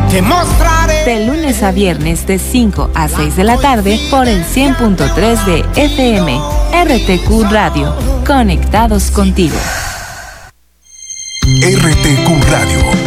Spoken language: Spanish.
Te mostraré. De lunes a viernes de 5 a 6 de la tarde por el 100.3 de FM. RTQ Radio. Conectados contigo. RTQ Radio.